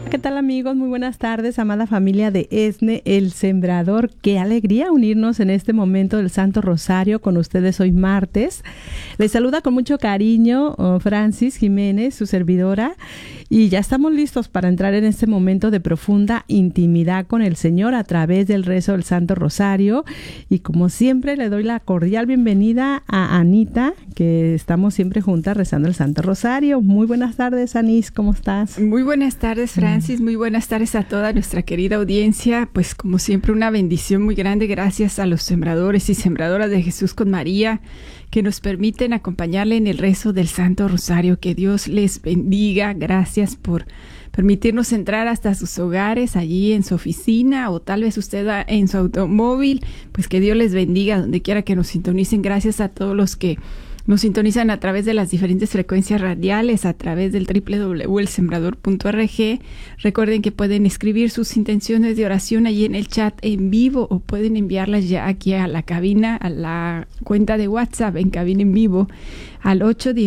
¿Qué tal, amigos? Muy buenas tardes, amada familia de ESNE, El Sembrador. Qué alegría unirnos en este momento del Santo Rosario con ustedes hoy martes. Les saluda con mucho cariño Francis Jiménez, su servidora, y ya estamos listos para entrar en este momento de profunda intimidad con el Señor a través del rezo del Santo Rosario. Y como siempre, le doy la cordial bienvenida a Anita, que estamos siempre juntas rezando el Santo Rosario. Muy buenas tardes, Anis, ¿cómo estás? Muy buenas tardes, Francis. Muy buenas tardes a toda nuestra querida audiencia. Pues como siempre, una bendición muy grande. Gracias a los sembradores y sembradoras de Jesús con María que nos permiten acompañarle en el rezo del Santo Rosario. Que Dios les bendiga. Gracias por permitirnos entrar hasta sus hogares, allí en su oficina o tal vez usted en su automóvil. Pues que Dios les bendiga donde quiera que nos sintonicen. Gracias a todos los que nos sintonizan a través de las diferentes frecuencias radiales, a través del www.elsembrador.org. Recuerden que pueden escribir sus intenciones de oración allí en el chat en vivo o pueden enviarlas ya aquí a la cabina, a la cuenta de WhatsApp en cabina en vivo, al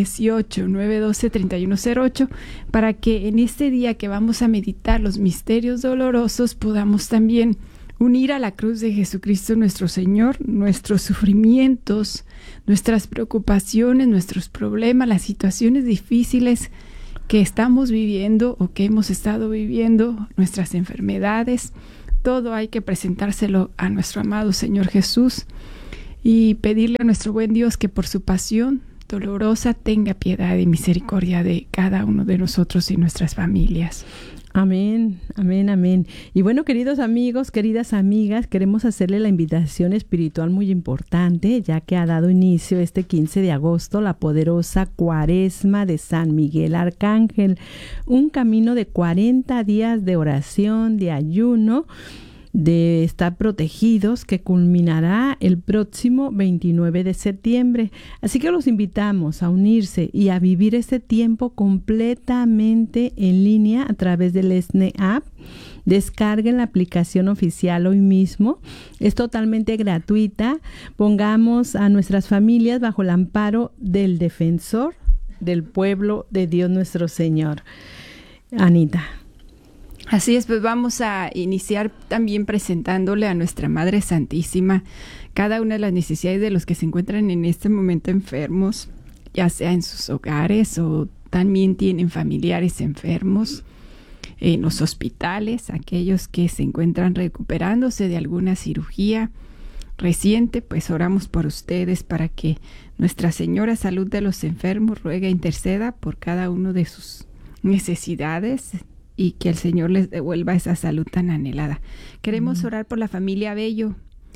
818-912-3108, para que en este día que vamos a meditar los misterios dolorosos podamos también unir a la cruz de Jesucristo nuestro Señor, nuestros sufrimientos, nuestras preocupaciones, nuestros problemas, las situaciones difíciles que estamos viviendo o que hemos estado viviendo, nuestras enfermedades. Todo hay que presentárselo a nuestro amado Señor Jesús y pedirle a nuestro buen Dios que por su pasión dolorosa tenga piedad y misericordia de cada uno de nosotros y nuestras familias. Amén, amén, amén. Y bueno, queridos amigos, queridas amigas, queremos hacerle la invitación espiritual muy importante, ya que ha dado inicio este 15 de agosto la poderosa Cuaresma de San Miguel Arcángel, un camino de 40 días de oración, de ayuno, de estar protegidos, que culminará el próximo 29 de septiembre. Así que los invitamos a unirse y a vivir este tiempo completamente en línea a través del ESNE App. Descarguen la aplicación oficial hoy mismo. Es totalmente gratuita. Pongamos a nuestras familias bajo el amparo del defensor del pueblo de Dios nuestro Señor. Anita. Así es, pues vamos a iniciar también presentándole a nuestra Madre Santísima cada una de las necesidades de los que se encuentran en este momento enfermos, ya sea en sus hogares o también tienen familiares enfermos, en los hospitales, aquellos que se encuentran recuperándose de alguna cirugía reciente. Pues oramos por ustedes para que Nuestra Señora Salud de los Enfermos ruega e interceda por cada uno de sus necesidades y que el Señor les devuelva esa salud tan anhelada. Queremos orar por la familia Bello,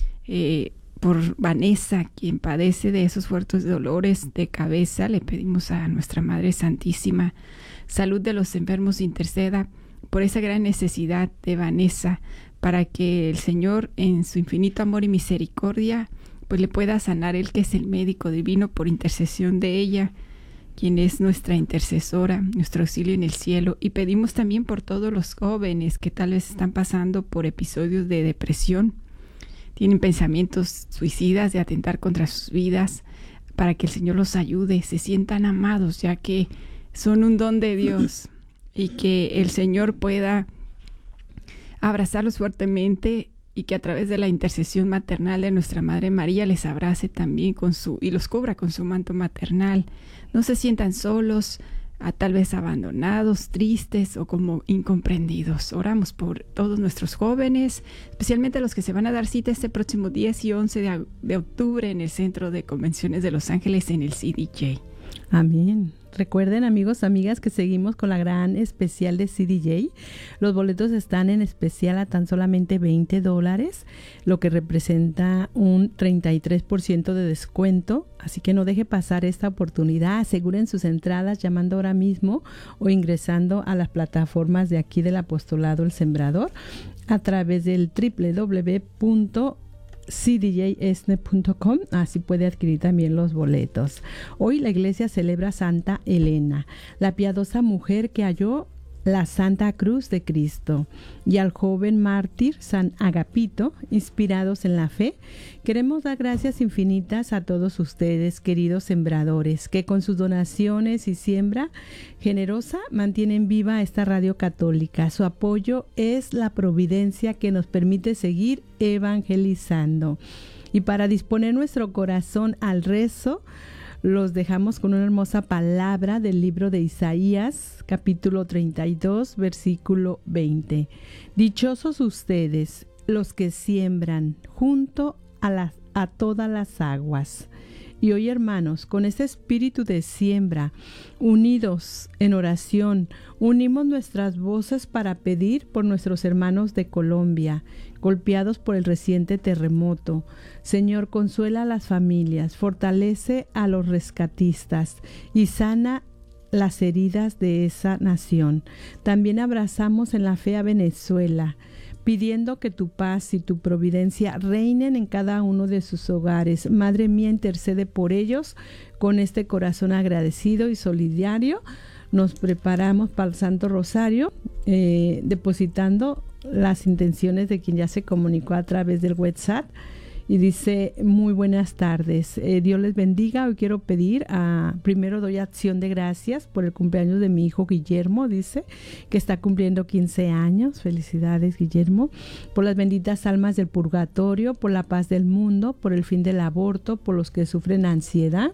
por Vanessa, quien padece de esos fuertes dolores de cabeza. Le pedimos a nuestra Madre Santísima Salud de los Enfermos interceda por esa gran necesidad de Vanessa, para que el Señor en su infinito amor y misericordia pues le pueda sanar, Él que es el médico divino, por intercesión de ella, quien es nuestra intercesora, nuestro auxilio en el cielo. Y pedimos también por todos los jóvenes que tal vez están pasando por episodios de depresión, tienen pensamientos suicidas de atentar contra sus vidas, para que el Señor los ayude, se sientan amados, ya que son un don de Dios, y que el Señor pueda abrazarlos fuertemente y que a través de la intercesión maternal de nuestra Madre María les abrace también y los cubra con su manto maternal. No se sientan solos, tal vez abandonados, tristes o como incomprendidos. Oramos por todos nuestros jóvenes, especialmente los que se van a dar cita este próximo 10 y 11 de octubre en el Centro de Convenciones de Los Ángeles, en el CDJ. Amén. Recuerden, amigos, amigas, que seguimos con la gran especial de CDJ. Los boletos están en especial a tan solamente $20, lo que representa un 33% de descuento. Así que no deje pasar esta oportunidad. Aseguren sus entradas llamando ahora mismo o ingresando a las plataformas de aquí del Apostolado El Sembrador a través del www.cdjesne.com. Así puede adquirir también los boletos. Hoy la iglesia celebra Santa Elena, la piadosa mujer que halló la Santa Cruz de Cristo, y al joven mártir San Agapito, inspirados en la fe, queremos dar gracias infinitas a todos ustedes, queridos sembradores, que con sus donaciones y siembra generosa mantienen viva esta radio católica. Su apoyo es la providencia que nos permite seguir evangelizando. Y para disponer nuestro corazón al rezo, los dejamos con una hermosa palabra del libro de Isaías, capítulo 32, versículo 20. Dichosos ustedes, los que siembran junto a todas las aguas. Y hoy, hermanos, con este espíritu de siembra, unidos en oración, unimos nuestras voces para pedir por nuestros hermanos de Colombia, golpeados por el reciente terremoto. Señor, consuela a las familias, fortalece a los rescatistas y sana las heridas de esa nación. También abrazamos en la fe a Venezuela, pidiendo que tu paz y tu providencia reinen en cada uno de sus hogares. Madre mía, intercede por ellos. Con este corazón agradecido y solidario, nos preparamos para el Santo Rosario, depositando las intenciones de quien ya se comunicó a través del WhatsApp. Y dice: muy buenas tardes, Dios les bendiga. Hoy quiero pedir, primero doy acción de gracias por el cumpleaños de mi hijo Guillermo, dice, que está cumpliendo 15 años. Felicidades, Guillermo. Por las benditas almas del purgatorio, por la paz del mundo, por el fin del aborto, por los que sufren ansiedad.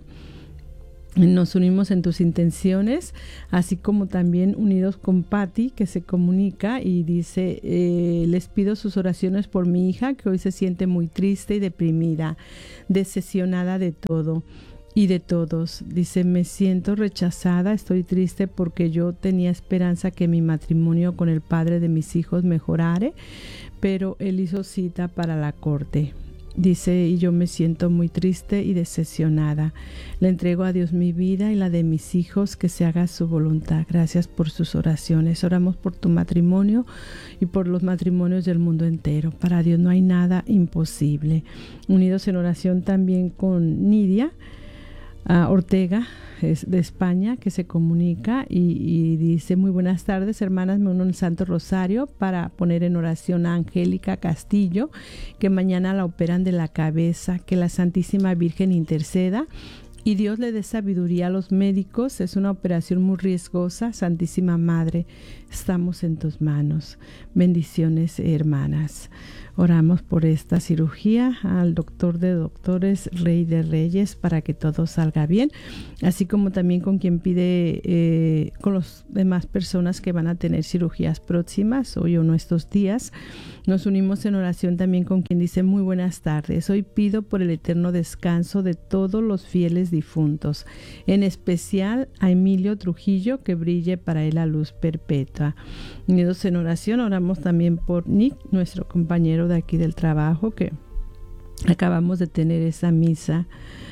Nos unimos en tus intenciones, así como también unidos con Patti, que se comunica y dice: les pido sus oraciones por mi hija, que hoy se siente muy triste y deprimida, decepcionada de todo y de todos. Dice: me siento rechazada, estoy triste porque yo tenía esperanza que mi matrimonio con el padre de mis hijos mejorara, pero él hizo cita para la corte. Dice: y yo me siento muy triste y decepcionada. Le entrego a Dios mi vida y la de mis hijos, que se haga su voluntad. Gracias por sus oraciones. Oramos por tu matrimonio y por los matrimonios del mundo entero. Para Dios no hay nada imposible. Unidos en oración también con Nidia Ortega, es de España, que se comunica y dice: muy buenas tardes, hermanas, me uno en el Santo Rosario para poner en oración a Angélica Castillo, que mañana la operan de la cabeza, que la Santísima Virgen interceda y Dios le dé sabiduría a los médicos. Es una operación muy riesgosa. Santísima Madre, estamos en tus manos. Bendiciones, hermanas. Oramos por esta cirugía al doctor de doctores, Rey de Reyes, para que todo salga bien, así como también con quien pide, con las demás personas que van a tener cirugías próximas, hoy o no estos días. Nos unimos en oración también con quien dice: muy buenas tardes, hoy pido por el eterno descanso de todos los fieles difuntos, en especial a Emilio Trujillo, que brille para él la luz perpetua. Unidos en oración, oramos también por Nick, nuestro compañero de aquí del trabajo, que acabamos de tener esa misa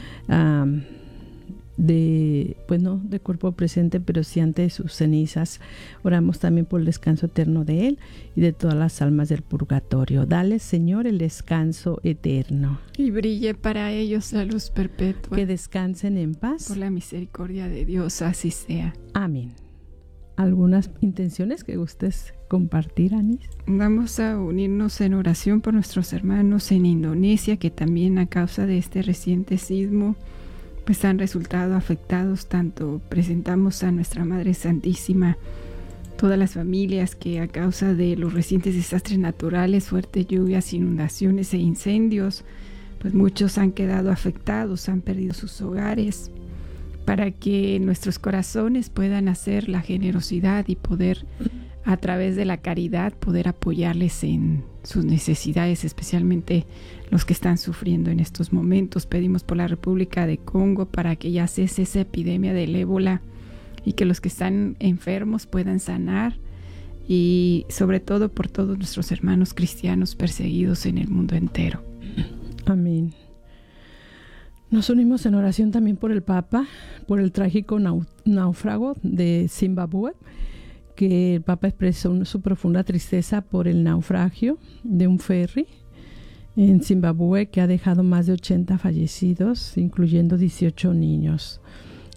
de cuerpo presente, pero sí ante sus cenizas. Oramos también por el descanso eterno de él y de todas las almas del purgatorio. Dale, Señor, el descanso eterno. Y brille para ellos la luz perpetua. Que descansen en paz. Por la misericordia de Dios, así sea. Amén. ¿Algunas intenciones que gustes compartir, Anis? Vamos a unirnos en oración por nuestros hermanos en Indonesia, que también a causa de este reciente sismo pues han resultado afectados. Tanto presentamos a nuestra Madre Santísima, todas las familias que a causa de los recientes desastres naturales, fuertes lluvias, inundaciones e incendios, pues muchos han quedado afectados, han perdido sus hogares, para que nuestros corazones puedan hacer la generosidad y poder, a través de la caridad, poder apoyarles en sus necesidades, especialmente los que están sufriendo en estos momentos. Pedimos por la República de Congo para que ya cese esa epidemia del ébola y que los que están enfermos puedan sanar, y sobre todo por todos nuestros hermanos cristianos perseguidos en el mundo entero. Amén. Nos unimos en oración también por el Papa, por el trágico náufrago de Zimbabue, que el Papa expresó su profunda tristeza por el naufragio de un ferry en Zimbabue que ha dejado más de 80 fallecidos, incluyendo 18 niños.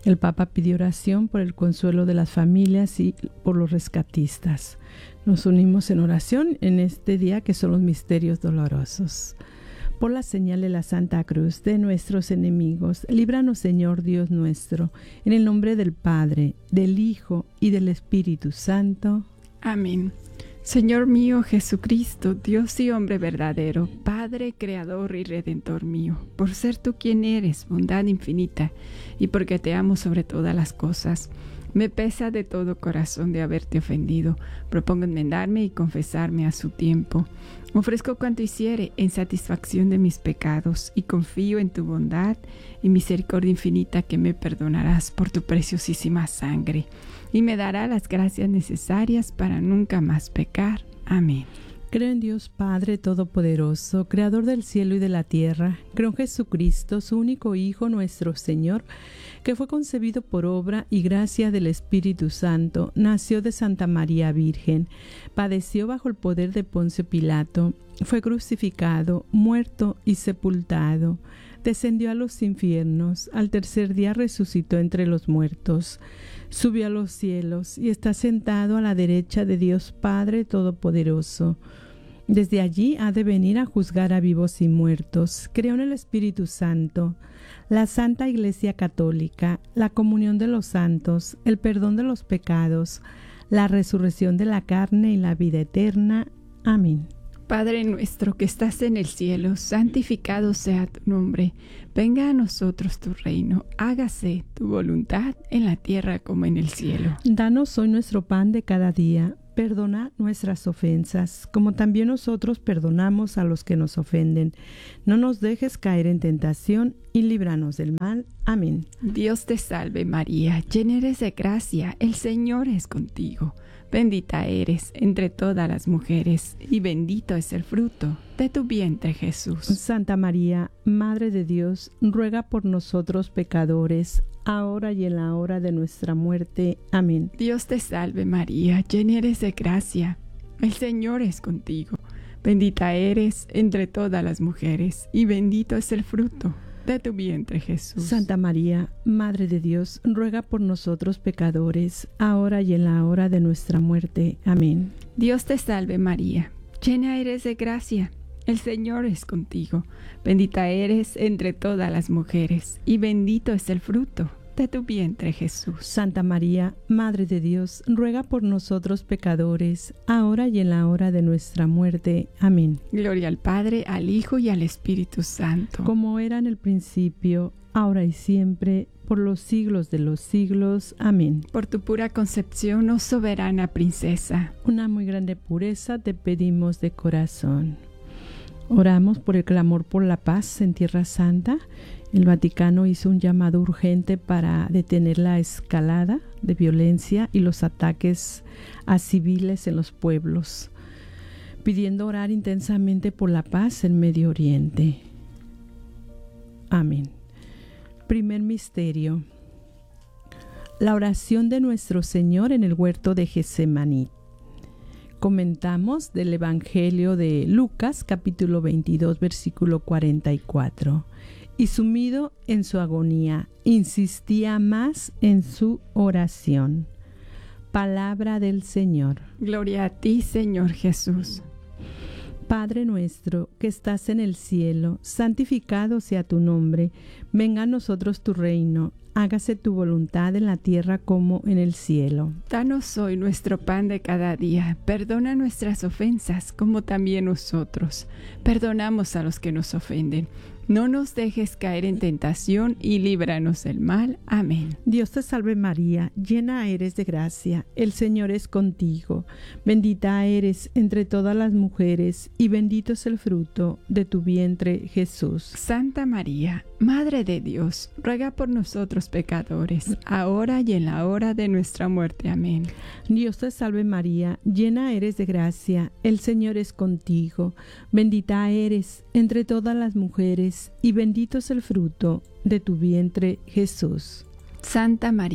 El Papa pidió oración por el consuelo de las familias y por los rescatistas. Nos unimos en oración en este día que son los misterios dolorosos. Por la señal de la Santa Cruz de nuestros enemigos, líbranos, Señor Dios nuestro, en el nombre del Padre, del Hijo y del Espíritu Santo. Amén. Señor mío Jesucristo, Dios y hombre verdadero, Padre, Creador y Redentor mío, por ser tú quien eres, bondad infinita, y porque te amo sobre todas las cosas, me pesa de todo corazón de haberte ofendido. Propongo enmendarme y confesarme a su tiempo. Ofrezco cuanto hiciere en satisfacción de mis pecados y confío en tu bondad y misericordia infinita que me perdonarás por tu preciosísima sangre y me dará las gracias necesarias para nunca más pecar. Amén. Creo en Dios Padre Todopoderoso, Creador del cielo y de la tierra. Creo en Jesucristo, su único Hijo, nuestro Señor, que fue concebido por obra y gracia del Espíritu Santo, nació de Santa María Virgen, padeció bajo el poder de Poncio Pilato, fue crucificado, muerto y sepultado, descendió a los infiernos, al tercer día resucitó entre los muertos, subió a los cielos y está sentado a la derecha de Dios Padre Todopoderoso. Desde allí ha de venir a juzgar a vivos y muertos. Creo en el Espíritu Santo, la Santa Iglesia Católica, la comunión de los santos, el perdón de los pecados, la resurrección de la carne y la vida eterna. Amén. Padre nuestro que estás en el cielo, santificado sea tu nombre. Venga a nosotros tu reino. Hágase tu voluntad en la tierra como en el cielo. Danos hoy nuestro pan de cada día. Perdona nuestras ofensas, como también nosotros perdonamos a los que nos ofenden. No nos dejes caer en tentación y líbranos del mal. Amén. Dios te salve María, llena eres de gracia, el Señor es contigo. Bendita eres entre todas las mujeres, y bendito es el fruto de tu vientre, Jesús. Santa María, Madre de Dios, ruega por nosotros pecadores, ahora y en la hora de nuestra muerte. Amén. Dios te salve María, llena eres de gracia, el Señor es contigo. Bendita eres entre todas las mujeres, y bendito es el fruto de tu vientre, Jesús. Santa María, Madre de Dios, ruega por nosotros pecadores, ahora y en la hora de nuestra muerte. Amén. Dios te salve María, llena eres de gracia, el Señor es contigo. Bendita eres entre todas las mujeres, y bendito es el fruto de tu vientre, Jesús. Santa María, Madre de Dios, ruega por nosotros pecadores, ahora y en la hora de nuestra muerte. Amén. Gloria al Padre, al Hijo y al Espíritu Santo. Como era en el principio, ahora y siempre, por los siglos de los siglos. Amén. Por tu pura concepción, oh soberana princesa. Una muy grande pureza te pedimos de corazón. Oramos por el clamor por la paz en Tierra Santa. El Vaticano hizo un llamado urgente para detener la escalada de violencia y los ataques a civiles en los pueblos, pidiendo orar intensamente por la paz en Medio Oriente. Amén. Primer misterio. La oración de nuestro Señor en el huerto de Getsemaní. Comentamos del Evangelio de Lucas, capítulo 22, versículo 44. Y sumido en su agonía, insistía más en su oración. Palabra del Señor. Gloria a ti, Señor Jesús. Padre nuestro que estás en el cielo, santificado sea tu nombre. Venga a nosotros tu reino. Hágase tu voluntad en la tierra como en el cielo. Danos hoy nuestro pan de cada día. Perdona nuestras ofensas, como también nosotros perdonamos a los que nos ofenden. No nos dejes caer en tentación y líbranos del mal. Amén. Dios te salve María, llena eres de gracia, el Señor es contigo. Bendita eres entre todas las mujeres, y bendito es el fruto de tu vientre, Jesús. Santa María, Madre de Dios, ruega por nosotros pecadores, ahora y en la hora de nuestra muerte. Amén. Dios te salve María, llena eres de gracia, el Señor es contigo. Bendita eres entre todas las mujeres, y bendito es el fruto de tu vientre, Jesús. Santa María,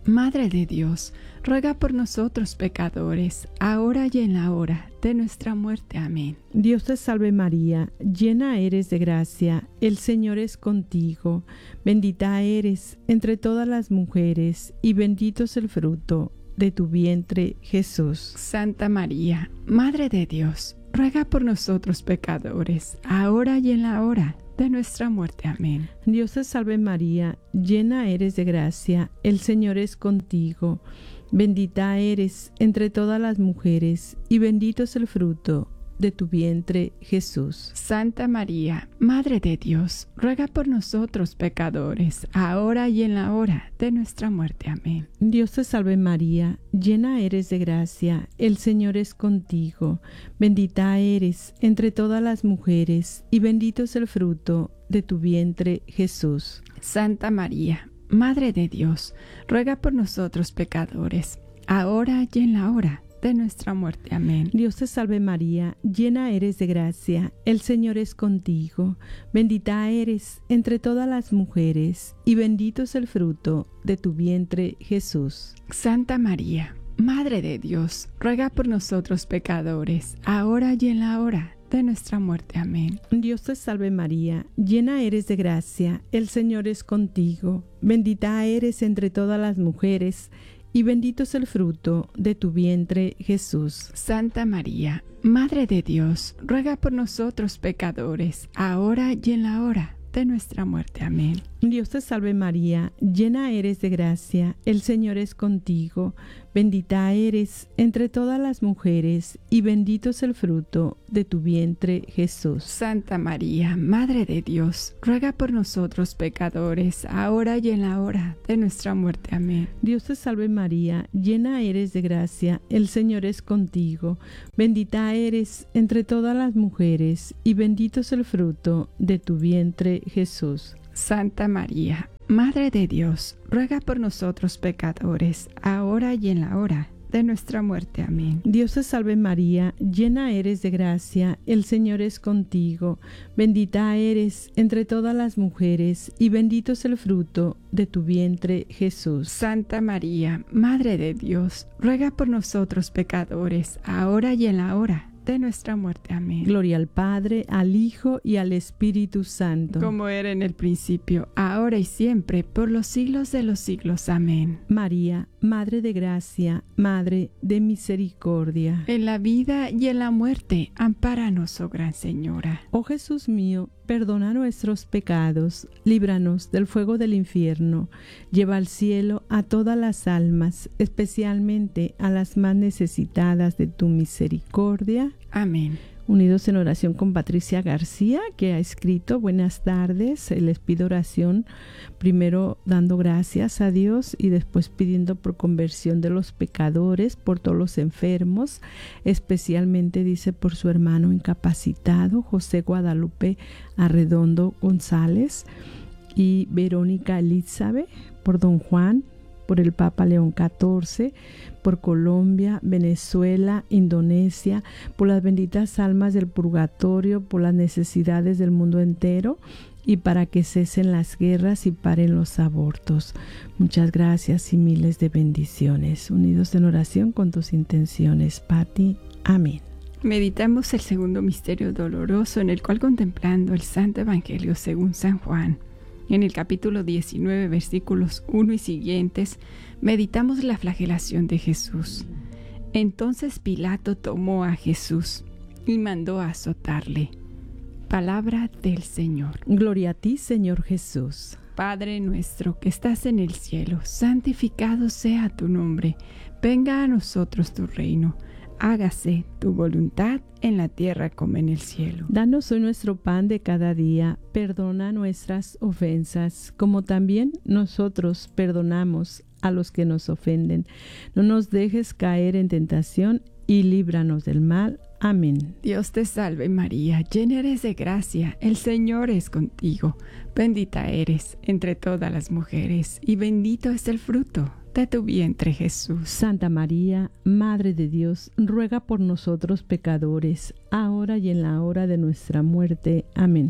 Madre de Dios, ruega por nosotros pecadores, ahora y en la hora de nuestra muerte. Amén. Dios te salve María, llena eres de gracia, el Señor es contigo, bendita eres entre todas las mujeres, y bendito es el fruto de tu vientre, Jesús. Santa María, Madre de Dios, ruega por nosotros pecadores, ahora y en la hora de nuestra muerte. Amén. Dios te salve María, llena eres de gracia, el Señor es contigo, bendita eres entre todas las mujeres, y bendito es el fruto de tu vientre, Jesús. Santa María, Madre de Dios, ruega por nosotros pecadores, ahora y en la hora de nuestra muerte. Amén. Dios te salve María, llena eres de gracia, el Señor es contigo, bendita eres entre todas las mujeres, y bendito es el fruto de tu vientre, Jesús. Santa María, Madre de Dios, ruega por nosotros pecadores, ahora y en la hora de nuestra muerte. Amén. Dios te salve María, llena eres de gracia, el Señor es contigo, bendita eres entre todas las mujeres, y bendito es el fruto de tu vientre, Jesús. Santa María, Madre de Dios, ruega por nosotros pecadores, ahora y en la hora de nuestra muerte. Amén. Dios te salve María, llena eres de gracia, el Señor es contigo, bendita eres entre todas las mujeres, y bendito es el fruto de tu vientre, Jesús. Santa María, Madre de Dios, ruega por nosotros pecadores, ahora y en la hora de nuestra muerte. Amén. Dios te salve María, llena eres de gracia, el Señor es contigo, bendita eres entre todas las mujeres, y bendito es el fruto de tu vientre, Jesús. Santa María, Madre de Dios, ruega por nosotros pecadores, ahora y en la hora de nuestra muerte. Amén. Dios te salve María, llena eres de gracia, el Señor es contigo, bendita eres entre todas las mujeres, y bendito es el fruto de tu vientre, Jesús. Santa María, Madre de Dios, ruega por nosotros pecadores, ahora y en la hora de nuestra muerte. Amén. Dios te salve María, llena eres de gracia, el Señor es contigo, bendita eres entre todas las mujeres, y bendito es el fruto de tu vientre, Jesús. Santa María, Madre de Dios, ruega por nosotros pecadores, ahora y en la hora de nuestra muerte. Amén. Gloria al Padre, al Hijo y al Espíritu Santo. Como era en el principio, ahora y siempre, por los siglos de los siglos. Amén. María, Madre de gracia, Madre de misericordia. En la vida y en la muerte, ampáranos, oh Gran Señora. Oh Jesús mío, perdona nuestros pecados, líbranos del fuego del infierno, lleva al cielo a todas las almas, especialmente a las más necesitadas de tu misericordia. Amén. Unidos en oración con Patricia García, que ha escrito: buenas tardes, les pido oración, primero dando gracias a Dios y después pidiendo por conversión de los pecadores, por todos los enfermos, especialmente dice por su hermano incapacitado, José Guadalupe Arredondo González, y Verónica Elizabeth, por don Juan, por el Papa León XIV, por Colombia, Venezuela, Indonesia, por las benditas almas del purgatorio, por las necesidades del mundo entero, y para que cesen las guerras y paren los abortos. Muchas gracias y miles de bendiciones. Unidos en oración con tus intenciones, Pati. Amén. Meditamos el segundo misterio doloroso, en el cual, contemplando el Santo Evangelio según San Juan, en el capítulo 19, versículos 1 y siguientes, meditamos la flagelación de Jesús. Entonces Pilato tomó a Jesús y mandó a azotarle. Palabra del Señor. Gloria a ti, Señor Jesús. Padre nuestro que estás en el cielo, santificado sea tu nombre. Venga a nosotros tu reino. Hágase tu voluntad en la tierra como en el cielo. Danos hoy nuestro pan de cada día. Perdona nuestras ofensas, como también nosotros perdonamos a los que nos ofenden. No nos dejes caer en tentación y líbranos del mal. Amén. Dios te salve María, llena eres de gracia, el Señor es contigo. Bendita eres entre todas las mujeres, y bendito es el fruto de tu vientre, Jesús. Santa María, Madre de Dios, ruega por nosotros pecadores, ahora y en la hora de nuestra muerte. Amén.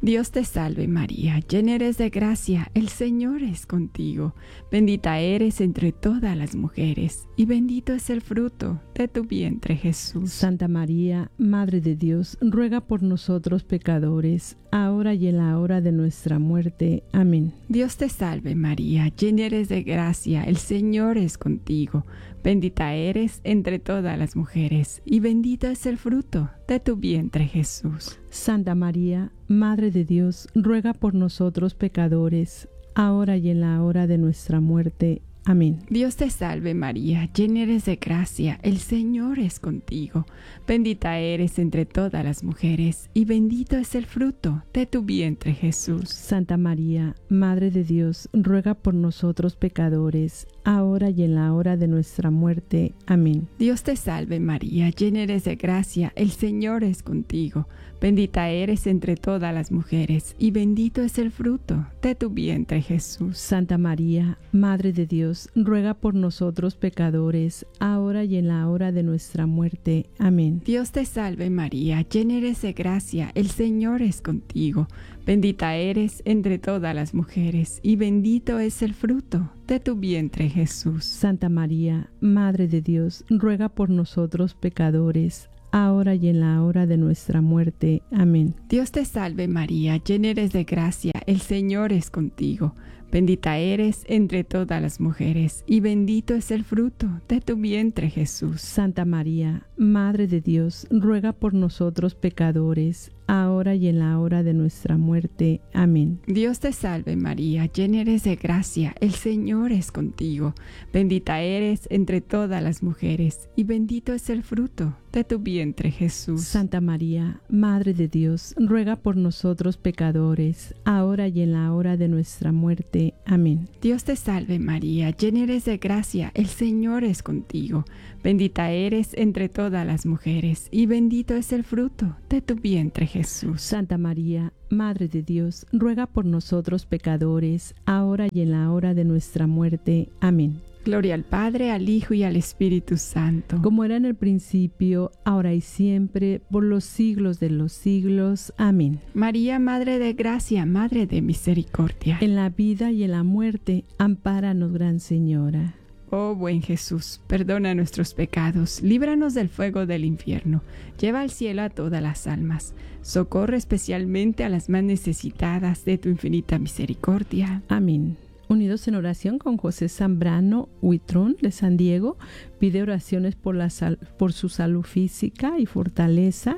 Dios te salve María, llena eres de gracia, el Señor es contigo. Bendita eres entre todas las mujeres, y bendito es el fruto de tu vientre Jesús. Santa María, Madre de Dios, ruega por nosotros pecadores, ahora y en la hora de nuestra muerte. Amén. Dios te salve María, llena eres de gracia, el Señor es contigo. Bendita eres entre todas las mujeres, y bendito es el fruto de tu vientre Jesús. Santa María, Madre de Dios, ruega por nosotros pecadores, ahora y en la hora de nuestra muerte. Amén. Dios te salve María, llena eres de gracia, el Señor es contigo. Bendita eres entre todas las mujeres, y bendito es el fruto de tu vientre Jesús. Santa María, Madre de Dios, ruega por nosotros pecadores, ahora y en la hora de nuestra muerte. Amén. Dios te salve María, llena eres de gracia, el Señor es contigo. Bendita eres entre todas las mujeres, y bendito es el fruto de tu vientre Jesús. Santa María, Madre de Dios, ruega por nosotros pecadores, ahora y en la hora de nuestra muerte. Amén. Dios te salve María, llena eres de gracia, el Señor es contigo. Bendita eres entre todas las mujeres, y bendito es el fruto de tu vientre Jesús. Santa María, Madre de Dios, ruega por nosotros pecadores, ahora y en la hora de nuestra muerte. Amén. Dios te salve María, llena eres de gracia, el Señor es contigo. Bendita eres entre todas las mujeres, y bendito es el fruto de tu vientre Jesús. Santa María, Madre de Dios, ruega por nosotros pecadores, ahora y en la hora de nuestra muerte. Amén. Dios te salve María, llena eres de gracia, el Señor es contigo. Bendita eres entre todas las mujeres, y bendito es el fruto de tu vientre Jesús. Santa María, Madre de Dios, ruega por nosotros pecadores, ahora y en la hora de nuestra muerte. Amén. Dios te salve María, llena eres de gracia, el Señor es contigo. Bendita eres entre todas las mujeres, y bendito es el fruto de tu vientre Jesús. Santa María, Madre de Dios, ruega por nosotros pecadores, ahora y en la hora de nuestra muerte. Amén. Gloria al Padre, al Hijo y al Espíritu Santo. Como era en el principio, ahora y siempre, por los siglos de los siglos. Amén. María, Madre de Gracia, Madre de Misericordia. En la vida y en la muerte, ampáranos, Gran Señora. Oh buen Jesús, perdona nuestros pecados, líbranos del fuego del infierno, lleva al cielo a todas las almas, socorre especialmente a las más necesitadas de tu infinita misericordia. Amén. Unidos en oración con José Zambrano Huitrón de San Diego, pide oraciones por su salud física y fortaleza,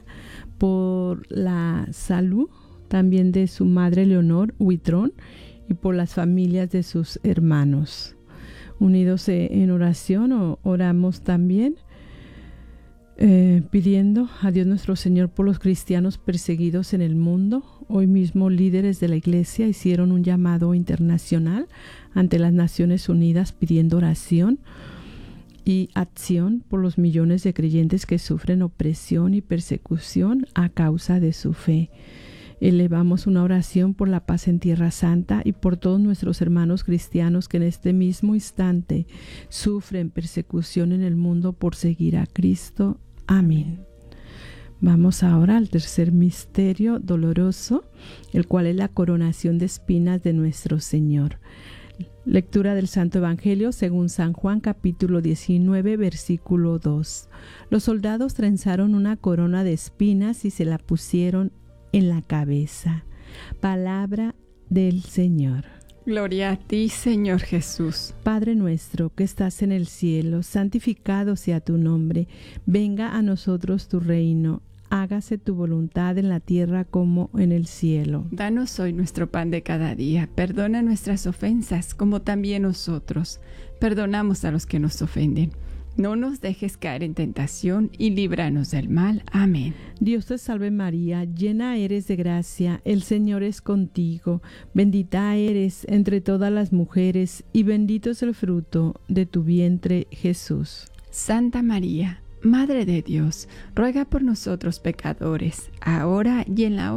por la salud también de su madre Leonor Huitrón y por las familias de sus hermanos. Unidos en oración, oramos también pidiendo a Dios nuestro Señor por los cristianos perseguidos en el mundo. Hoy mismo líderes de la Iglesia hicieron un llamado internacional ante las Naciones Unidas pidiendo oración y acción por los millones de creyentes que sufren opresión y persecución a causa de su fe. Elevamos una oración por la paz en Tierra Santa y por todos nuestros hermanos cristianos que en este mismo instante sufren persecución en el mundo por seguir a Cristo. Amén. Vamos ahora al tercer misterio doloroso, el cual es la coronación de espinas de nuestro Señor. Lectura del Santo Evangelio según San Juan, capítulo 19, versículo 2. Los soldados trenzaron una corona de espinas y se la pusieron en la cabeza. Palabra del Señor. Gloria a ti, Señor Jesús. Padre nuestro que estás en el cielo, santificado sea tu nombre. Venga a nosotros tu reino. Hágase tu voluntad en la tierra como en el cielo. Danos hoy nuestro pan de cada día. Perdona nuestras ofensas, como también nosotros perdonamos a los que nos ofenden. No nos dejes caer en tentación y líbranos del mal. Amén. Dios te salve María, llena eres de gracia, el Señor es contigo. Bendita eres entre todas las mujeres y bendito es el fruto de tu vientre, Jesús. Santa María, Madre de Dios, ruega por nosotros pecadores, ahora y en la hora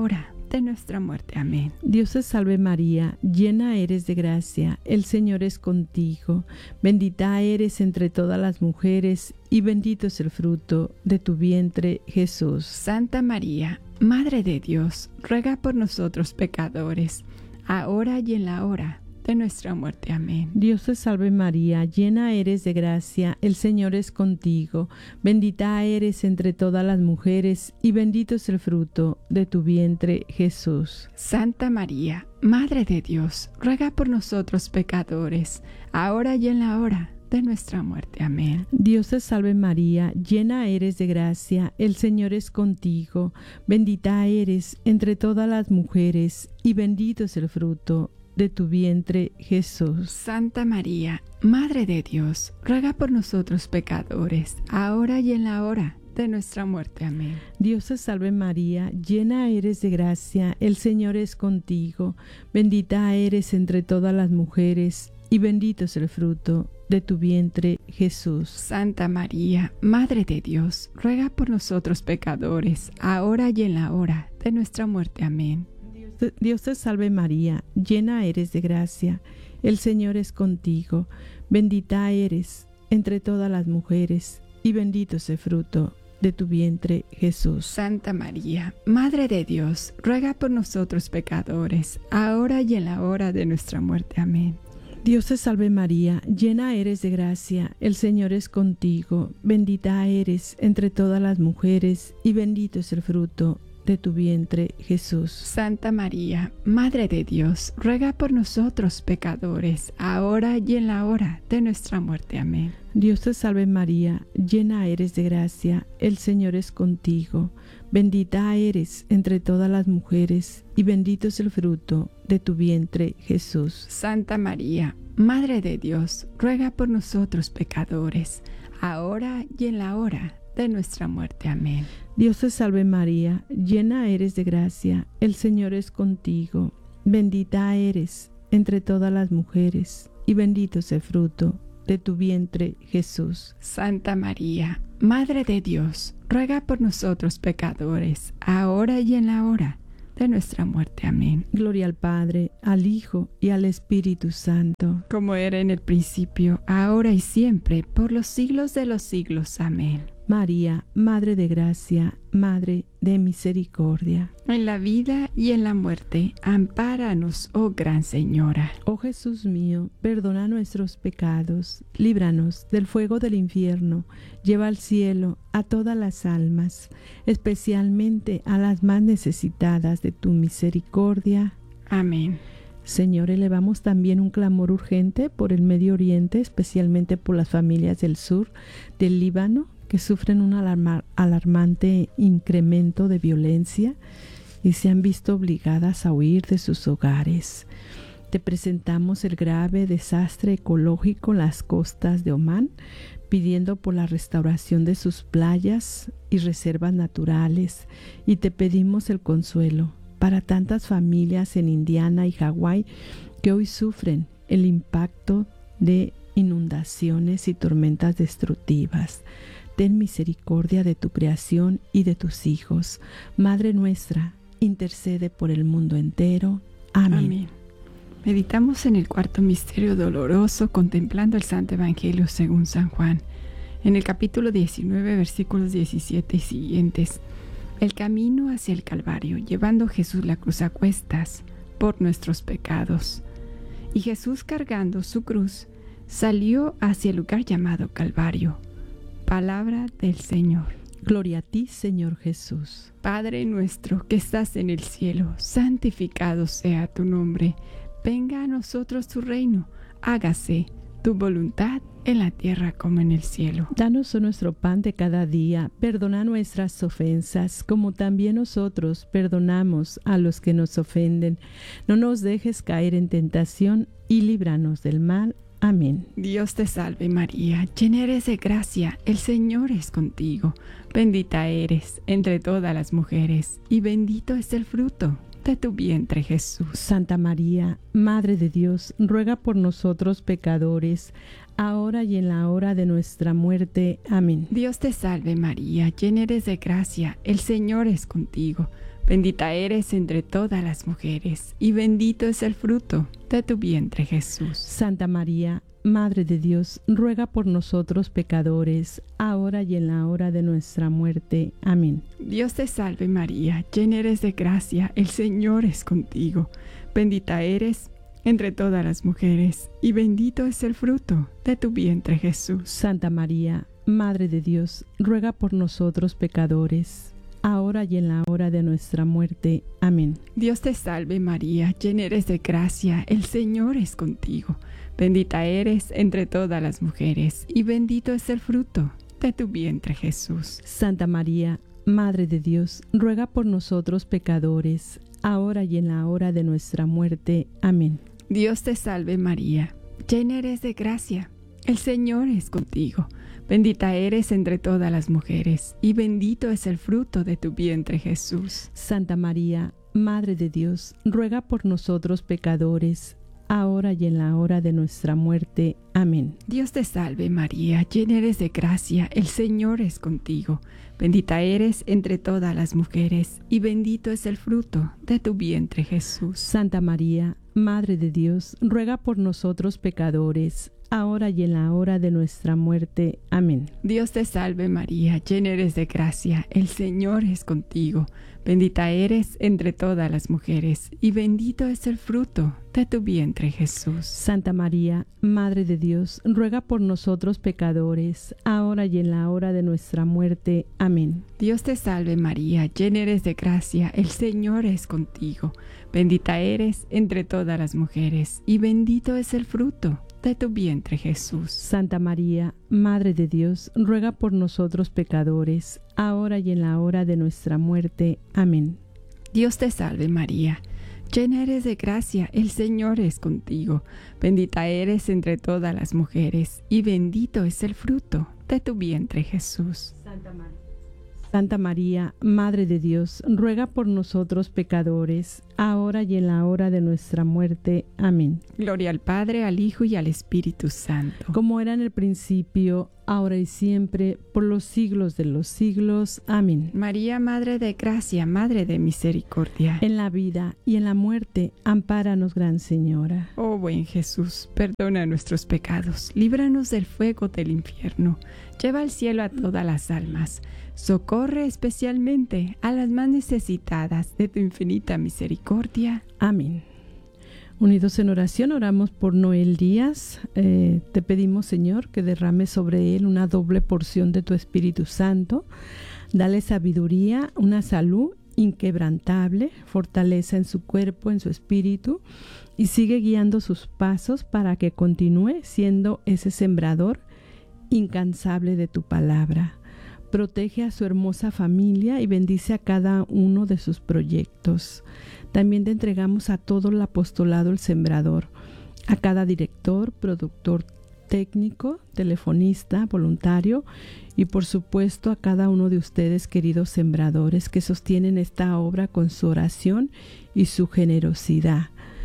de nuestra muerte. Amén. Dios te salve María, llena eres de gracia, el Señor es contigo, bendita eres entre todas las mujeres y bendito es el fruto de tu vientre, Jesús. Santa María, Madre de Dios, ruega por nosotros pecadores, ahora y en la hora de nuestra muerte. Amén. Dios te salve María, llena eres de gracia, el Señor es contigo, bendita eres entre todas las mujeres y bendito es el fruto de tu vientre, Jesús. Santa María, Madre de Dios, ruega por nosotros pecadores, ahora y en la hora de nuestra muerte. Amén. Dios te salve María, llena eres de gracia, el Señor es contigo, bendita eres entre todas las mujeres y bendito es el fruto de tu vientre, Jesús. Santa María, Madre de Dios, ruega por nosotros pecadores, ahora y en la hora de nuestra muerte. Amén. Dios te salve María, llena eres de gracia, el Señor es contigo, bendita eres entre todas las mujeres y bendito es el fruto de tu vientre, Jesús. Santa María, Madre de Dios, ruega por nosotros pecadores, ahora y en la hora de nuestra muerte. Amén. Dios te salve María, llena eres de gracia, el Señor es contigo, bendita eres entre todas las mujeres y bendito es el fruto de tu vientre, Jesús. Santa María, Madre de Dios, ruega por nosotros pecadores, ahora y en la hora de nuestra muerte. Amén. Dios te salve María, llena eres de gracia, el Señor es contigo, bendita eres entre todas las mujeres y bendito es el fruto de tu vientre, Jesús. Santa María, Madre de Dios, ruega por nosotros pecadores, ahora y en la hora de nuestra muerte. Amén. Dios te salve María, llena eres de gracia, el Señor es contigo, bendita eres entre todas las mujeres y bendito es el fruto de tu vientre, Jesús. Santa María, Madre de Dios, ruega por nosotros pecadores, ahora y en la hora de nuestra muerte. Amén. Dios te salve María, llena eres de gracia, el Señor es contigo, bendita eres entre todas las mujeres y bendito es el fruto de tu vientre, Jesús. Santa María, Madre de Dios, ruega por nosotros pecadores, ahora y en la hora de nuestra muerte. Amén. Gloria al Padre, al Hijo y al Espíritu Santo, como era en el principio, ahora y siempre, por los siglos de los siglos. Amén. María, Madre de Gracia, Madre de Misericordia. En la vida y en la muerte, ampáranos, oh Gran Señora. Oh Jesús mío, perdona nuestros pecados, líbranos del fuego del infierno, lleva al cielo a todas las almas, especialmente a las más necesitadas de tu misericordia. Amén. Señor, elevamos también un clamor urgente por el Medio Oriente, especialmente por las familias del sur del Líbano, que sufren un alarmante incremento de violencia y se han visto obligadas a huir de sus hogares. Te presentamos el grave desastre ecológico en las costas de Omán, pidiendo por la restauración de sus playas y reservas naturales, y te pedimos el consuelo para tantas familias en Indiana y Hawái que hoy sufren el impacto de inundaciones y tormentas destructivas. Ten misericordia de tu creación y de tus hijos. Madre nuestra, intercede por el mundo entero. Amén. Amén. Meditamos en el cuarto misterio doloroso, contemplando el Santo Evangelio según San Juan. En el capítulo 19, versículos 17 y siguientes. El camino hacia el Calvario, llevando Jesús la cruz a cuestas por nuestros pecados. Y Jesús, cargando su cruz, salió hacia el lugar llamado Calvario. Palabra del Señor. Gloria a ti, Señor Jesús. Padre nuestro que estás en el cielo, santificado sea tu nombre. Venga a nosotros tu reino. Hágase tu voluntad en la tierra como en el cielo. Danos nuestro pan de cada día. Perdona nuestras ofensas, como también nosotros perdonamos a los que nos ofenden. No nos dejes caer en tentación y líbranos del mal. Amén. Dios te salve María, llena eres de gracia, el Señor es contigo. Bendita eres entre todas las mujeres, y bendito es el fruto de tu vientre, Jesús. Santa María, Madre de Dios, ruega por nosotros pecadores, ahora y en la hora de nuestra muerte. Amén. Dios te salve María, llena eres de gracia, el Señor es contigo. Bendita eres entre todas las mujeres, y bendito es el fruto de tu vientre, Jesús. Santa María, Madre de Dios, ruega por nosotros pecadores, ahora y en la hora de nuestra muerte. Amén. Dios te salve María, llena eres de gracia, el Señor es contigo. Bendita eres entre todas las mujeres, y bendito es el fruto de tu vientre, Jesús. Santa María, Madre de Dios, ruega por nosotros pecadores, ahora y en la hora de nuestra muerte. Amén. Dios te salve María, llena eres de gracia, el Señor es contigo. Bendita eres entre todas las mujeres, y bendito es el fruto de tu vientre, Jesús. Santa María, Madre de Dios, ruega por nosotros pecadores, ahora y en la hora de nuestra muerte. Amén. Dios te salve María, llena eres de gracia, el Señor es contigo. Bendita eres entre todas las mujeres, y bendito es el fruto de tu vientre, Jesús. Santa María, Madre de Dios, ruega por nosotros pecadores, ahora y en la hora de nuestra muerte. Amén. Dios te salve María, llena eres de gracia, el Señor es contigo. Bendita eres entre todas las mujeres, y bendito es el fruto de tu vientre, Jesús. Santa María, Madre de Dios, ruega por nosotros pecadores, ahora y en la hora de nuestra muerte. Amén. Dios te salve María, llena eres de gracia, el Señor es contigo. Bendita eres entre todas las mujeres, y bendito es el fruto de tu vientre, Jesús. Santa María, Madre de Dios, ruega por nosotros pecadores, ahora y en la hora de nuestra muerte. Amén. Dios te salve María, llena eres de gracia, el Señor es contigo. Bendita eres entre todas las mujeres, y bendito es el fruto de tu vientre, Jesús. Santa María, Madre de Dios, ruega por nosotros pecadores, ahora y en la hora de nuestra muerte. Amén. Dios te salve María, llena eres de gracia, el Señor es contigo. Bendita eres entre todas las mujeres, y bendito es el fruto de tu vientre, Jesús. Santa María, Madre de Dios, ruega por nosotros pecadores, ahora y en la hora de nuestra muerte. Amén. Gloria al Padre, al Hijo y al Espíritu Santo. Como era en el principio, ahora y siempre, por los siglos de los siglos. Amén. María, Madre de Gracia, Madre de Misericordia. En la vida y en la muerte, ampáranos, Gran Señora. Oh buen Jesús, perdona nuestros pecados, líbranos del fuego del infierno, lleva al cielo a todas las almas, socorre especialmente a las más necesitadas de tu infinita misericordia. Amén. Unidos en oración, oramos por Noel Díaz. Te pedimos, Señor, que derrames sobre él una doble porción de tu Espíritu Santo. Dale sabiduría, una salud inquebrantable, fortaleza en su cuerpo, en su espíritu, y sigue guiando sus pasos para que continúe siendo ese sembrador incansable de tu palabra. Protege a su hermosa familia y bendice a cada uno de sus proyectos. También te entregamos a todo el apostolado El Sembrador, a cada director, productor técnico, telefonista, voluntario y por supuesto a cada uno de ustedes, queridos sembradores, que sostienen esta obra con su oración y su generosidad.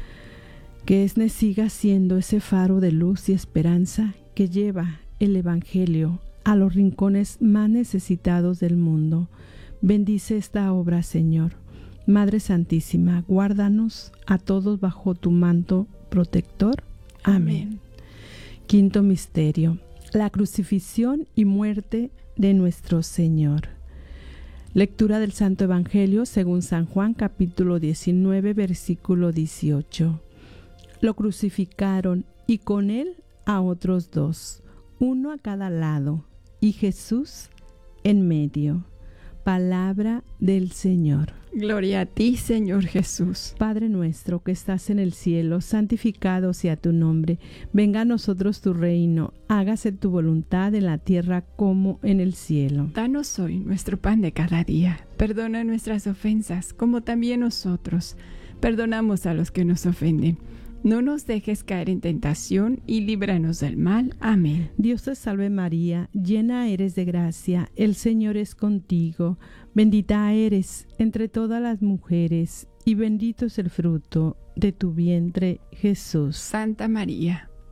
Que ESNE siga siendo ese faro de luz y esperanza que lleva el Evangelio a los rincones más necesitados del mundo. Bendice esta obra, Señor. Madre Santísima, guárdanos a todos bajo tu manto protector. Amén. Quinto misterio, la crucifixión y muerte de nuestro Señor. Lectura del Santo Evangelio según San Juan, capítulo 19, versículo 18. Lo crucificaron y con él a otros dos, uno a cada lado, y Jesús en medio. Palabra del Señor. Gloria a ti, Señor Jesús. Padre nuestro que estás en el cielo, santificado sea tu nombre. Venga a nosotros tu reino. Hágase tu voluntad en la tierra como en el cielo. Danos hoy nuestro pan de cada día. Perdona nuestras ofensas, como también nosotros perdonamos a los que nos ofenden. No nos dejes caer en tentación y líbranos del mal. Amén. Dios te salve María, llena eres de gracia, el Señor es contigo. Bendita eres entre todas las mujeres y bendito es el fruto de tu vientre, Jesús. Santa María,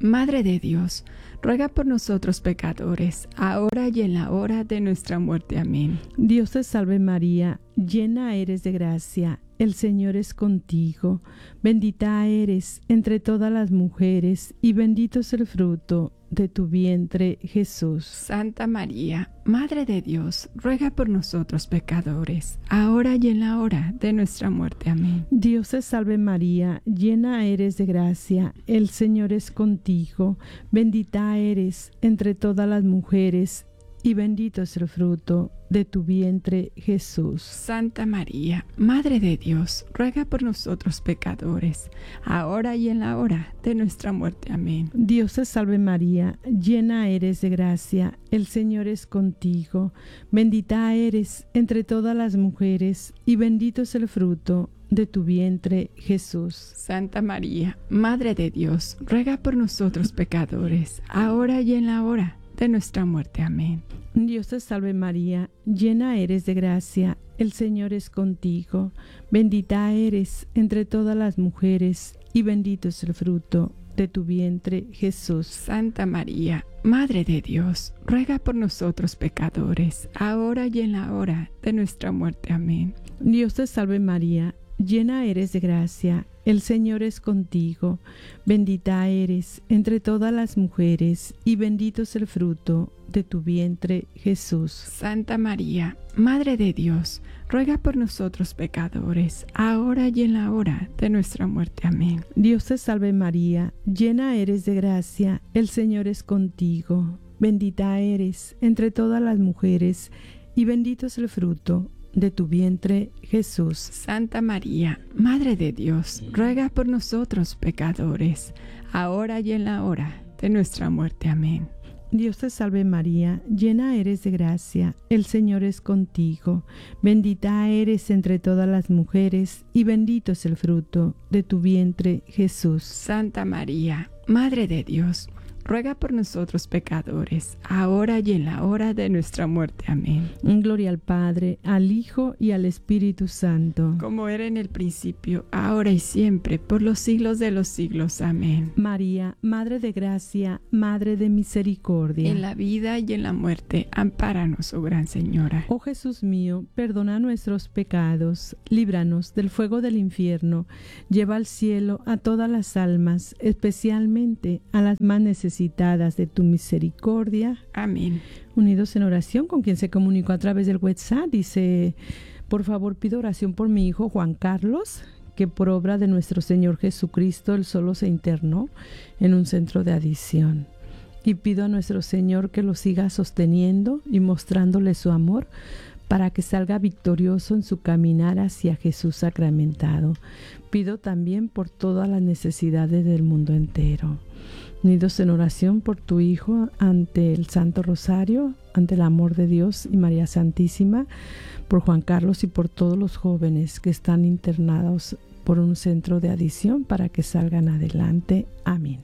Madre de Dios, ruega por nosotros pecadores, ahora y en la hora de nuestra muerte. Amén. Dios te salve María, llena eres de gracia, el Señor es contigo, bendita eres entre todas las mujeres, y bendito es el fruto de tu vientre, Jesús. Santa María, Madre de Dios, ruega por nosotros pecadores, ahora y en la hora de nuestra muerte. Amén. Dios te salve María, llena eres de gracia, el Señor es contigo, bendita eres entre todas las mujeres, y bendito es el fruto de tu vientre, Jesús. Santa María, Madre de Dios, ruega por nosotros pecadores, ahora y en la hora de nuestra muerte. Amén. Dios te salve María, llena eres de gracia, el Señor es contigo, bendita eres entre todas las mujeres, y bendito es el fruto de tu vientre, Jesús. Santa María, Madre de Dios, ruega por nosotros pecadores, ahora y en la hora de nuestra muerte. Amén. Dios te salve María, llena eres de gracia, el Señor es contigo, bendita eres entre todas las mujeres, y bendito es el fruto de tu vientre, Jesús. Santa María, Madre de Dios, ruega por nosotros pecadores, ahora y en la hora de nuestra muerte. Amén. Dios te salve María, llena eres de gracia, el Señor es contigo, bendita eres entre todas las mujeres, y bendito es el fruto de tu vientre, Jesús. Santa María, Madre de Dios, ruega por nosotros pecadores, ahora y en la hora de nuestra muerte. Amén. Dios te salve María, llena eres de gracia, el Señor es contigo, bendita eres entre todas las mujeres, y bendito es el fruto de tu vientre, Jesús. Santa María, Madre de Dios, ruega por nosotros pecadores, ahora y en la hora de nuestra muerte. Amén. Dios te salve María, llena eres de gracia, el Señor es contigo, bendita eres entre todas las mujeres, y bendito es el fruto de tu vientre, Jesús. Santa María, Madre de Dios, ruega por nosotros pecadores, ahora y en la hora de nuestra muerte. Amén. Gloria al Padre, al Hijo y al Espíritu Santo. Como era en el principio, ahora y siempre, por los siglos de los siglos. Amén. María, Madre de Gracia, Madre de Misericordia. En la vida y en la muerte, ampáranos, oh Gran Señora. Oh Jesús mío, perdona nuestros pecados, líbranos del fuego del infierno, lleva al cielo a todas las almas, especialmente a las más necesitadas de tu misericordia. Amén. Unidos en oración, con quien se comunicó a través del WhatsApp, dice: por favor, pido oración por mi hijo Juan Carlos, que por obra de nuestro Señor Jesucristo él solo se internó en un centro de adicción. Y pido a nuestro Señor que lo siga sosteniendo y mostrándole su amor para que salga victorioso en su caminar hacia Jesús sacramentado. Pido también por todas las necesidades del mundo entero. Unidos en oración por tu Hijo ante el Santo Rosario, ante el amor de Dios y María Santísima, por Juan Carlos y por todos los jóvenes que están internados por un centro de adicción para que salgan adelante. Amén.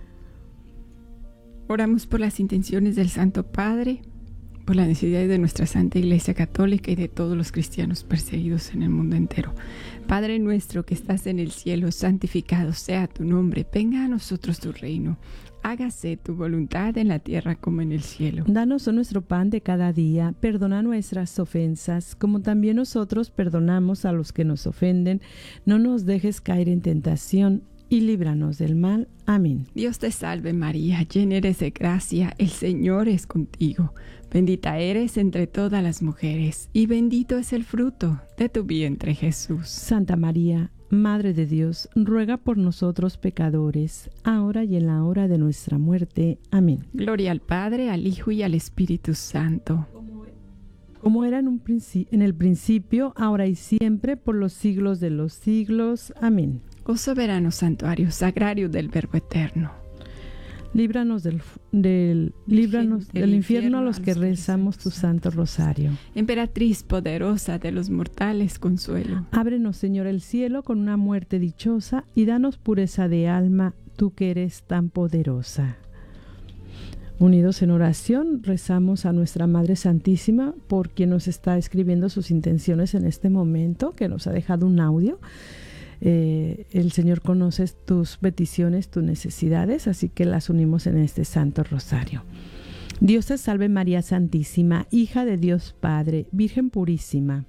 Oramos por las intenciones del Santo Padre, por la necesidad de nuestra Santa Iglesia Católica y de todos los cristianos perseguidos en el mundo entero. Padre nuestro que estás en el cielo, santificado sea tu nombre. Venga a nosotros tu reino. Hágase tu voluntad en la tierra como en el cielo. Danos nuestro pan de cada día. Perdona nuestras ofensas, como también nosotros perdonamos a los que nos ofenden. No nos dejes caer en tentación y líbranos del mal. Amén. Dios te salve María, llena eres de gracia, el Señor es contigo. Bendita eres entre todas las mujeres, y bendito es el fruto de tu vientre, Jesús. Santa María, Madre de Dios, ruega por nosotros pecadores, ahora y en la hora de nuestra muerte. Amén. Gloria al Padre, al Hijo y al Espíritu Santo. Como era en el principio, ahora y siempre, por los siglos de los siglos. Amén. Oh soberano santuario, sagrario del Verbo eterno. Líbranos del infierno a los que rezamos tu santo rosario. Emperatriz poderosa de los mortales, consuelo. Ábrenos, Señor, el cielo con una muerte dichosa y danos pureza de alma, tú que eres tan poderosa. Unidos en oración, rezamos a nuestra Madre Santísima, por quien nos está escribiendo sus intenciones en este momento, que nos ha dejado un audio. El Señor conoce tus peticiones, tus necesidades, así que las unimos en este Santo Rosario. Dios te salve María Santísima, hija de Dios Padre, Virgen purísima.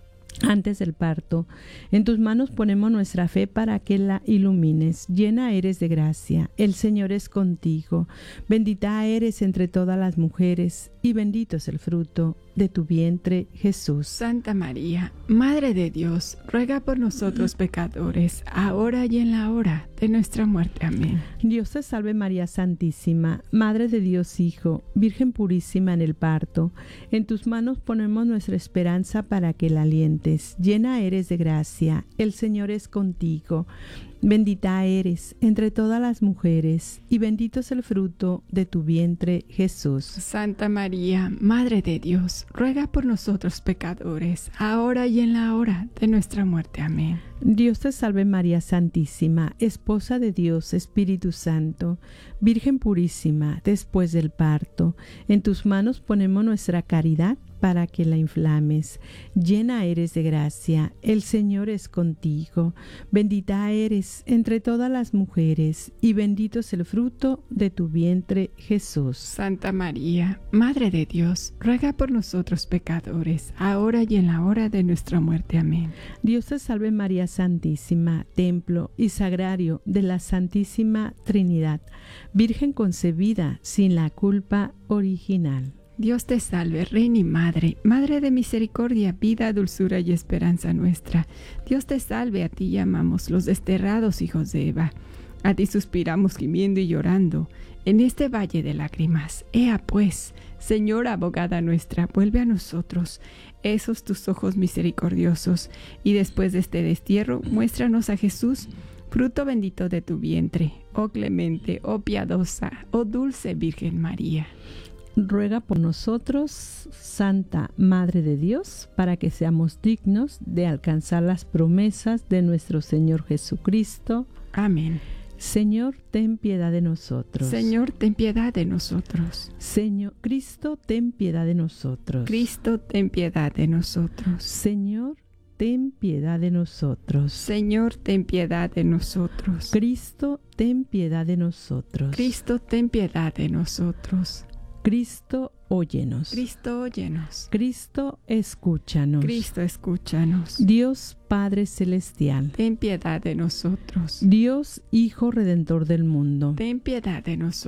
Antes del parto, en tus manos ponemos nuestra fe para que la ilumines. Llena eres de gracia, el Señor es contigo. Bendita eres entre todas las mujeres, y bendito es el fruto de tu vientre, Jesús. Santa María, Madre de Dios, ruega por nosotros pecadores, ahora y en la hora de nuestra muerte. Amén. Dios te salve María Santísima, Madre de Dios Hijo, Virgen purísima en el parto. En tus manos ponemos nuestra esperanza para que la alientes. Llena eres de gracia, el Señor es contigo. Bendita eres entre todas las mujeres, y bendito es el fruto de tu vientre, Jesús. Santa María, Madre de Dios, ruega por nosotros pecadores, ahora y en la hora de nuestra muerte. Amén. Dios te salve María Santísima, Esposa de Dios, Espíritu Santo, Virgen purísima, después del parto. En tus manos ponemos nuestra caridad para que la inflames. Llena eres de gracia, el Señor es contigo. Bendita eres entre todas las mujeres, y bendito es el fruto de tu vientre, Jesús. Santa María, Madre de Dios, ruega por nosotros pecadores, ahora y en la hora de nuestra muerte. Amén. Dios te salve María Santísima, templo y sagrario de la Santísima Trinidad, Virgen concebida sin la culpa original. Dios te salve, Reina y Madre, Madre de misericordia, vida, dulzura y esperanza nuestra. Dios te salve, a ti llamamos los desterrados hijos de Eva. A ti suspiramos gimiendo y llorando en este valle de lágrimas. Ea pues, Señora abogada nuestra, vuelve a nosotros esos tus ojos misericordiosos, y después de este destierro, muéstranos a Jesús, fruto bendito de tu vientre. Oh clemente, oh piadosa, oh dulce Virgen María. Ruega por nosotros, Santa Madre de Dios, para que seamos dignos de alcanzar las promesas de nuestro Señor Jesucristo. Amén. Señor, ten piedad de nosotros. Señor, ten piedad de nosotros. Señor, Cristo, ten piedad de nosotros. Cristo, ten piedad de nosotros. Señor, ten piedad de nosotros. Señor, ten piedad de nosotros. Cristo, ten piedad de nosotros. Cristo, ten piedad de nosotros. Cristo, óyenos. Cristo, óyenos. Cristo, escúchanos. Cristo, escúchanos. Dios Padre Celestial, ten piedad de nosotros. Dios Hijo Redentor del mundo, ten piedad de nosotros.